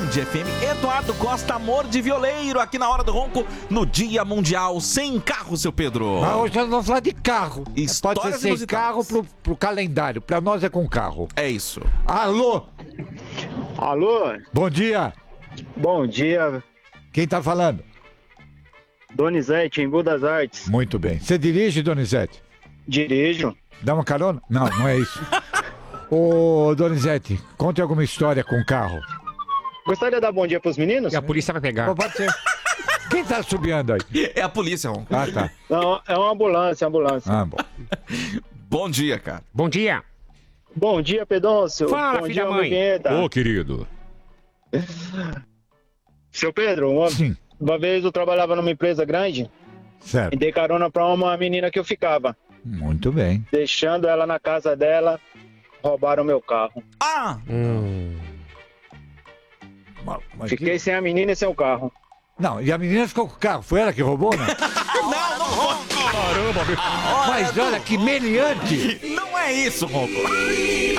FM. Eduardo Costa, amor de violeiro, aqui na Hora do Ronco, no Dia Mundial Sem Carro, seu Pedro. Mas hoje nós vamos falar de carro. Histórias Pode ser sem carro pro calendário. Pra nós é com carro. É isso. Alô? Alô? Bom dia. Bom dia, Quem tá falando? Donizete, em das Artes. Muito bem. Você dirige, Donizete? Dirijo. Dá uma carona? Não, não é isso. Ô, Donizete, conte alguma história com carro. Gostaria de dar bom dia pros meninos? A polícia vai pegar. Pode ser. Quem tá subiando aí? É a polícia, Ronco. Ah, tá. Não, é uma ambulância. Ah, bom. Bom dia, cara. Bom dia. Bom dia, Pedôncio. Fala, bom filho dia, da mãe. Amigueta. Ô, querido. Seu Pedro, Sim, uma vez eu trabalhava numa empresa grande e certo. dei carona pra uma menina que eu ficava. Muito bem. Deixando ela na casa dela, roubaram meu carro. Ah! Mas Fiquei sem a menina e sem o carro. Não, e a menina ficou com o carro. Foi ela que roubou, não? Caramba, meu. Mas olha que meliante. Não é isso, Ronco.